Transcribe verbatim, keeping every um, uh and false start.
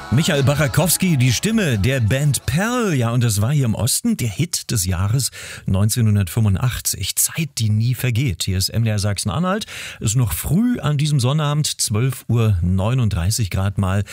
Michael Bachakowski, die Stimme der Band Perl. Ja, und das war hier im Osten der Hit des Jahres neunzehnhundertfünfundachtzig. Zeit, die nie vergeht. Hier ist M D R Sachsen-Anhalt. Es ist noch früh an diesem Sonnabend, zwölf Uhr neununddreißig Grad mal.